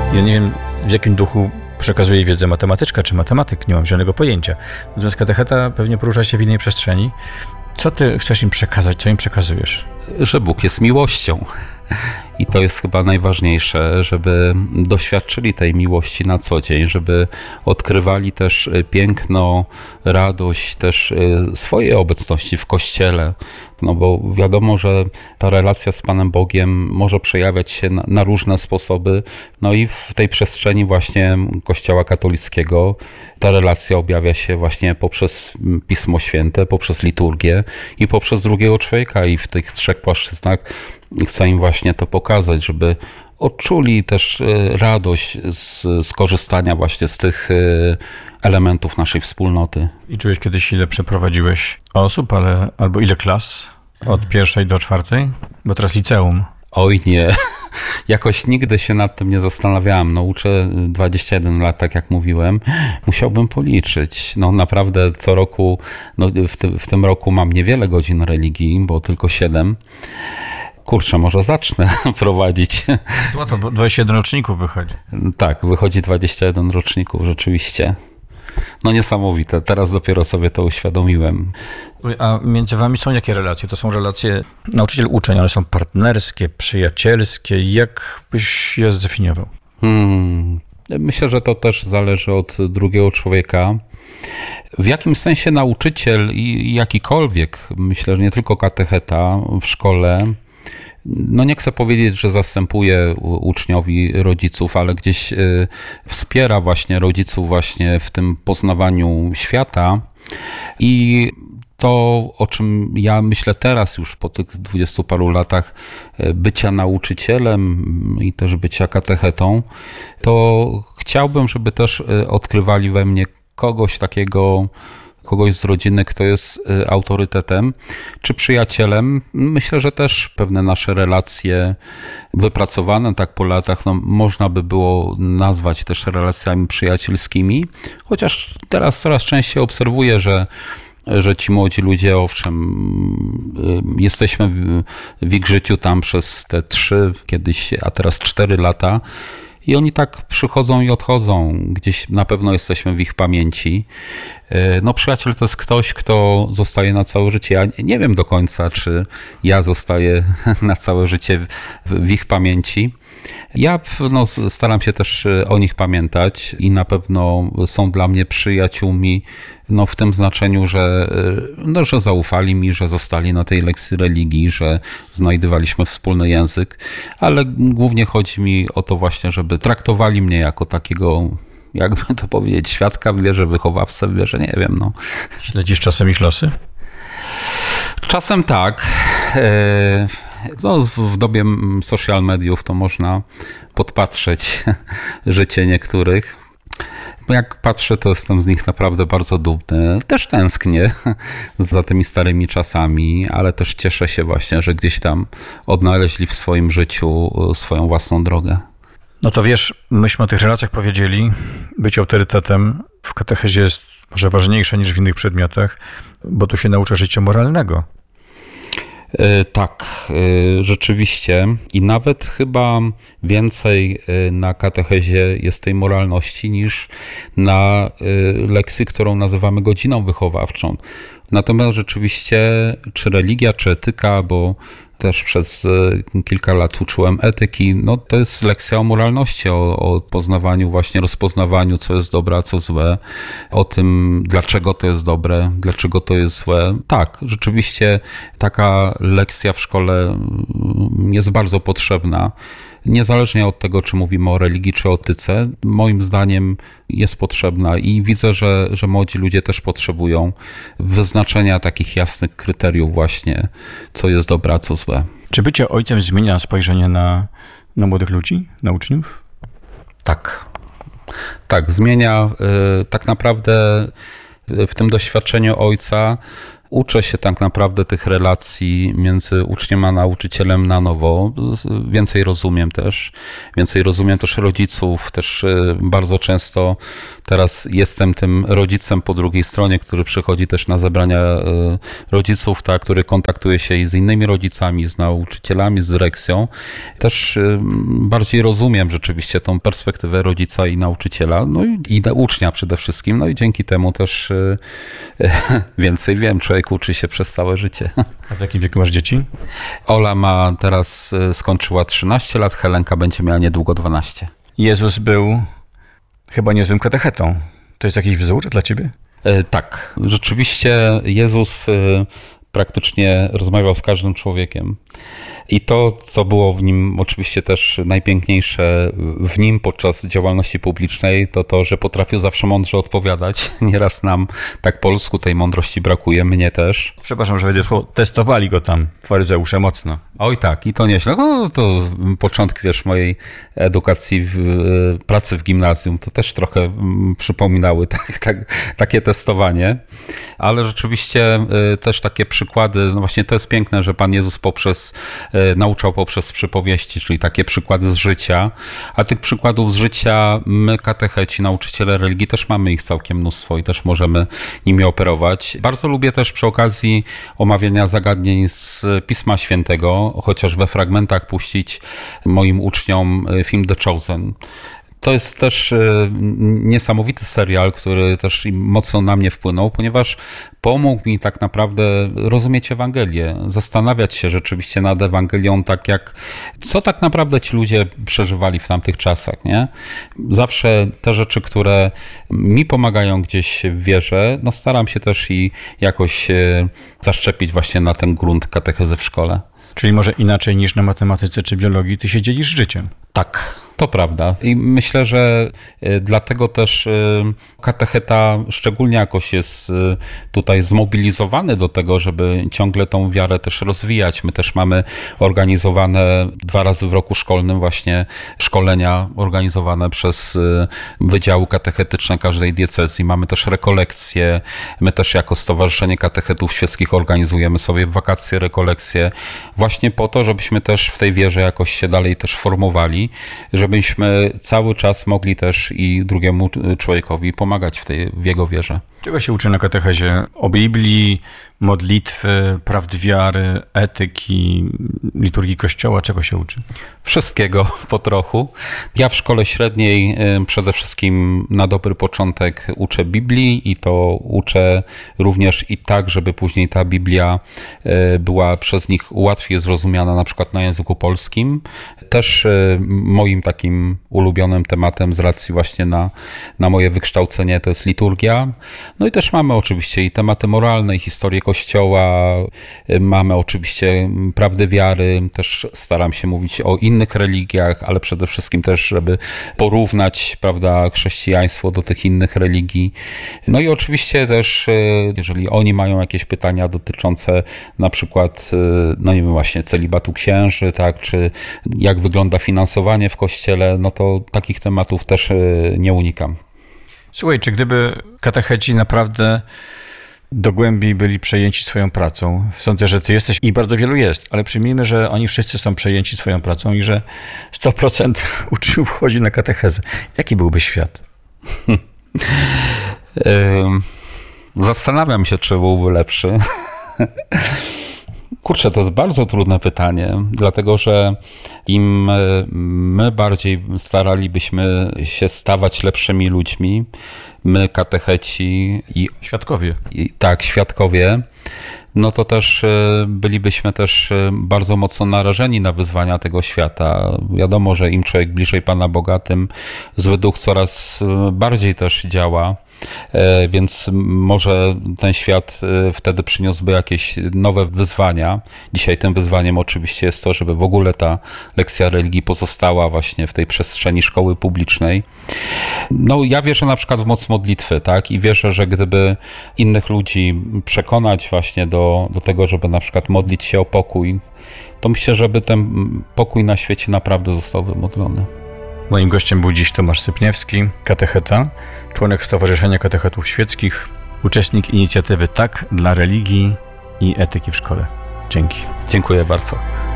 Ja nie wiem, w jakim duchu przekazuje wiedzę matematyczka czy matematyk, nie mam żadnego pojęcia. Natomiast katecheta pewnie porusza się w innej przestrzeni. Co ty chcesz im przekazać, co im przekazujesz? Że Bóg jest miłością. I to jest chyba najważniejsze, żeby doświadczyli tej miłości na co dzień, żeby odkrywali też piękno, radość też swojej obecności w Kościele. No bo wiadomo, że ta relacja z Panem Bogiem może przejawiać się na różne sposoby. No i w tej przestrzeni właśnie Kościoła katolickiego ta relacja objawia się właśnie poprzez Pismo Święte, poprzez liturgię i poprzez drugiego człowieka. I w tych trzech płaszczyznach chcę im właśnie to pokazać, żeby odczuli też radość z korzystania właśnie z tych elementów naszej wspólnoty. I czułeś kiedyś, ile przeprowadziłeś osób, albo ile klas? Od 1. do 4? Bo teraz liceum. Oj nie, jakoś nigdy się nad tym nie zastanawiałem. No uczę 21 lat, tak jak mówiłem. Musiałbym policzyć. No naprawdę co roku, no w tym roku mam niewiele godzin religii, bo tylko 7. Kurczę, może zacznę prowadzić. Łatwo, bo 21 roczników wychodzi. Tak, wychodzi 21 roczników, rzeczywiście. No niesamowite, teraz dopiero sobie to uświadomiłem. A między wami są jakie relacje? To są relacje nauczyciel-uczeń, ale są partnerskie, przyjacielskie. Jak byś je zdefiniował? Myślę, że to też zależy od drugiego człowieka. W jakim sensie nauczyciel i jakikolwiek, myślę, że nie tylko katecheta w szkole, no nie chcę powiedzieć, że zastępuje uczniowi rodziców, ale gdzieś wspiera właśnie rodziców właśnie w tym poznawaniu świata. I to, o czym ja myślę teraz już po tych 20 paru latach bycia nauczycielem i też bycia katechetą, to chciałbym, żeby też odkrywali we mnie kogoś takiego, kogoś z rodziny, kto jest autorytetem czy przyjacielem. Myślę, że też pewne nasze relacje wypracowane tak po latach, no, można by było nazwać też relacjami przyjacielskimi, chociaż teraz coraz częściej obserwuję, że ci młodzi ludzie, owszem, jesteśmy w ich życiu tam przez te 3 kiedyś, a teraz 4 lata, i oni tak przychodzą i odchodzą. Gdzieś na pewno jesteśmy w ich pamięci. No przyjaciel to jest ktoś, kto zostaje na całe życie. Ja nie wiem do końca, czy ja zostaję na całe życie w ich pamięci. Ja staram się też o nich pamiętać i na pewno są dla mnie przyjaciółmi, no w tym znaczeniu, że zaufali mi, że zostali na tej lekcji religii, że znajdowaliśmy wspólny język, ale głównie chodzi mi o to właśnie, żeby traktowali mnie jako takiego, jakby to powiedzieć, świadka w wierze, wychowawcę w wierze, nie wiem. No. Śledzisz czasem ich losy? Czasem tak. No, w dobie social mediów to można podpatrzeć życie niektórych. Jak patrzę, to jestem z nich naprawdę bardzo dumny. Też tęsknię za tymi starymi czasami, ale też cieszę się właśnie, że gdzieś tam odnaleźli w swoim życiu swoją własną drogę. No to wiesz, myśmy o tych relacjach powiedzieli. Być autorytetem w katechezie jest może ważniejsze niż w innych przedmiotach, bo tu się naucza życia moralnego. Tak, rzeczywiście. I nawet chyba więcej na katechezie jest tej moralności niż na lekcji, którą nazywamy godziną wychowawczą. Natomiast rzeczywiście, czy religia, czy etyka, bo też przez kilka lat uczyłem etyki, no to jest lekcja o moralności, o poznawaniu, właśnie rozpoznawaniu, co jest dobre, a co złe, o tym, dlaczego to jest dobre, dlaczego to jest złe. Tak, rzeczywiście taka lekcja w szkole jest bardzo potrzebna. Niezależnie od tego, czy mówimy o religii, czy o etyce, moim zdaniem jest potrzebna i widzę, że młodzi ludzie też potrzebują wyznaczenia takich jasnych kryteriów właśnie, co jest dobre, a co złe. Czy bycie ojcem zmienia spojrzenie na młodych ludzi, na uczniów? Tak, zmienia. Tak naprawdę w tym doświadczeniu ojca Uczę się tak naprawdę tych relacji między uczniem a nauczycielem na nowo. Więcej rozumiem też rodziców, też bardzo często teraz jestem tym rodzicem po drugiej stronie, który przychodzi też na zebrania rodziców, tak, który kontaktuje się i z innymi rodzicami, z nauczycielami, z dyrekcją. Też bardziej rozumiem rzeczywiście tą perspektywę rodzica i nauczyciela, no i ucznia przede wszystkim, no i dzięki temu też więcej wiem. Człowiek uczy się przez całe życie. A w jakim wieku masz dzieci? Ola skończyła 13 lat, Helenka będzie miała niedługo 12. Jezus był chyba niezłym katechetą. To jest jakiś wzór dla ciebie? Tak, rzeczywiście Jezus praktycznie rozmawiał z każdym człowiekiem. I to, co było w nim oczywiście też najpiękniejsze w nim podczas działalności publicznej, to to, że potrafił zawsze mądrze odpowiadać. Nieraz nam tak po ludzku tej mądrości brakuje, mnie też. Przepraszam, że będzie słowo, testowali go tam, faryzeusze, mocno. Oj tak, i to nieźle. No, to początki, mojej edukacji, pracy w gimnazjum, to też trochę przypominały takie testowanie. Ale rzeczywiście też takie przykłady, no właśnie to jest piękne, że Pan Jezus nauczał poprzez przypowieści, czyli takie przykłady z życia, a tych przykładów z życia my, katecheci, nauczyciele religii, też mamy ich całkiem mnóstwo i też możemy nimi operować. Bardzo lubię też przy okazji omawiania zagadnień z Pisma Świętego, chociaż we fragmentach puścić moim uczniom film The Chosen. To jest też niesamowity serial, który też mocno na mnie wpłynął, ponieważ pomógł mi tak naprawdę rozumieć Ewangelię, zastanawiać się rzeczywiście nad Ewangelią, co tak naprawdę ci ludzie przeżywali w tamtych czasach, nie? Zawsze te rzeczy, które mi pomagają gdzieś w wierze, no staram się też i jakoś zaszczepić właśnie na ten grunt katechezy w szkole. Czyli może inaczej niż na matematyce czy biologii, ty się dzielisz życiem. Tak, to prawda. I myślę, że dlatego też katecheta szczególnie jakoś jest tutaj zmobilizowany do tego, żeby ciągle tą wiarę też rozwijać. My też mamy organizowane 2 razy w roku szkolnym właśnie szkolenia organizowane przez wydziały katechetyczne każdej diecezji. Mamy też rekolekcje. My też jako Stowarzyszenie Katechetów Świeckich organizujemy sobie w wakacje rekolekcje właśnie po to, żebyśmy też w tej wierze jakoś się dalej też formowali, żebyśmy cały czas mogli też i drugiemu człowiekowi pomagać w jego wierze. Czego się uczy na katechezie? O Biblii, modlitwy, prawdy wiary, etyki, liturgii Kościoła? Czego się uczy? Wszystkiego po trochu. Ja w szkole średniej przede wszystkim na dobry początek uczę Biblii i to uczę również i tak, żeby później ta Biblia była przez nich łatwiej zrozumiana, na przykład na języku polskim. Też moim takim ulubionym tematem z racji właśnie na moje wykształcenie to jest liturgia. No i też mamy oczywiście i tematy moralne, i historię Kościoła, mamy oczywiście prawdy wiary, też staram się mówić o innych religiach, ale przede wszystkim też, żeby porównać, prawda, chrześcijaństwo do tych innych religii. No i oczywiście też, jeżeli oni mają jakieś pytania dotyczące na przykład, no nie wiem, właśnie celibatu księży, tak, czy jak wygląda finansowanie w Kościele, no to takich tematów też nie unikam. Słuchaj, czy gdyby katecheci naprawdę do głębi byli przejęci swoją pracą, sądzę, że ty jesteś i bardzo wielu jest, ale przyjmijmy, że oni wszyscy są przejęci swoją pracą i że 100% uczniów chodzi na katechezę. Jaki byłby świat? Zastanawiam się, czy byłby lepszy. Kurczę, to jest bardzo trudne pytanie, dlatego że im my bardziej staralibyśmy się stawać lepszymi ludźmi, my katecheci i Świadkowie. tak, świadkowie, no to też bylibyśmy też bardzo mocno narażeni na wyzwania tego świata. Wiadomo, że im człowiek bliżej Pana Boga, tym zły duch coraz bardziej też działa. Więc może ten świat wtedy przyniósłby jakieś nowe wyzwania. Dzisiaj tym wyzwaniem oczywiście jest to, żeby w ogóle ta lekcja religii pozostała właśnie w tej przestrzeni szkoły publicznej. No ja wierzę na przykład w moc modlitwy, tak? I wierzę, że gdyby innych ludzi przekonać właśnie do tego, żeby na przykład modlić się o pokój, to myślę, żeby ten pokój na świecie naprawdę został wymodlony. Moim gościem był dziś Tomasz Sypniewski, katecheta, członek Stowarzyszenia Katechetów Świeckich. uczestnik inicjatywy Tak dla religii i etyki w szkole. Dzięki. Dziękuję bardzo.